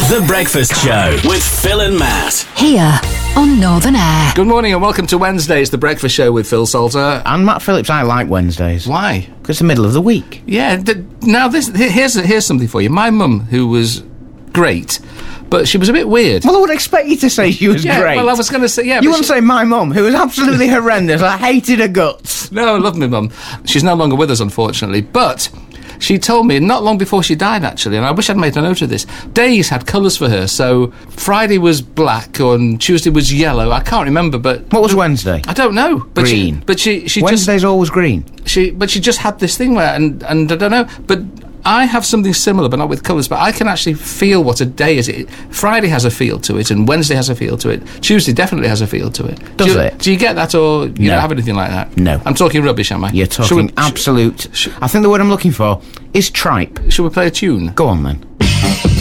The Breakfast Show with Phil and Matt. Here on Northern Air. Good morning and welcome to Wednesdays, The Breakfast Show with Phil Salter. And Matt Phillips. I like Wednesdays. Why? Because it's the middle of the week. Yeah, now here's something for you. My mum, who was great, but she was a bit weird. Well, I would expect you to say she was great. Well, I was going to say, yeah. You wouldn't say my mum, who was absolutely horrendous. I hated her guts. No, I love my mum. She's no longer with us, unfortunately, but she told me not long before she died, actually, and I wish I'd made a note of this, days had colours for her. So Friday was black and Tuesday was yellow. I can't remember, but... What was Wednesday? I don't know. But green. She Wednesday's always green. She just had this thing where, and I don't know, but... I have something similar, but not with colours, but I can actually feel what a day is. Friday has a feel to it, and Wednesday has a feel to it. Tuesday definitely has a feel to it. Does it? Do you get that, or you don't have anything like that? No. I'm talking rubbish, am I? You're talking absolute... I think the word I'm looking for is tripe. Should we play a tune? Go on, then.